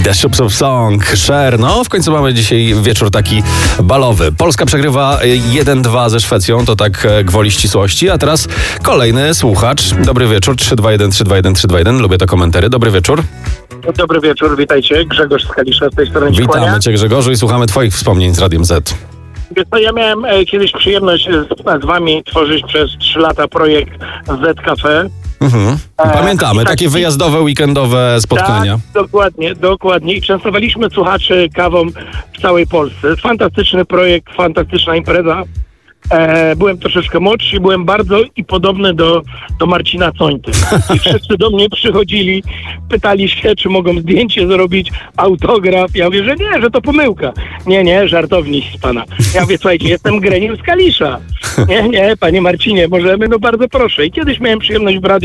The Shoops of Song, Cher. No, w końcu mamy dzisiaj wieczór taki balowy. Polska przegrywa 1-2 ze Szwecją, to tak gwoli ścisłości. A teraz kolejny słuchacz. Dobry wieczór, 321 321 321. Lubię te komentary. Dobry wieczór. Dobry wieczór, witajcie. Grzegorz z Kalisza z tej strony. Witamy Cię, Grzegorzu, i słuchamy Twoich wspomnień z Radiem Z. Wiesz co, ja miałem kiedyś przyjemność z wami tworzyć przez 3 lata projekt Z Cafe. Pamiętamy, takie wyjazdowe, weekendowe spotkania. Tak, dokładnie. I częstowaliśmy słuchaczy kawą w całej Polsce. Fantastyczny projekt, fantastyczna impreza. Byłem troszeczkę młodszy, byłem bardzo i podobny do Marcina Cońty. I wszyscy do mnie przychodzili, pytali się, czy mogą zdjęcie zrobić, autograf. Ja mówię, że nie, że to pomyłka. Nie, żartownik z pana. Ja mówię, słuchajcie, jestem Greniem z Kalisza. Nie, panie Marcinie, możemy? No bardzo proszę. I kiedyś miałem przyjemność w radiu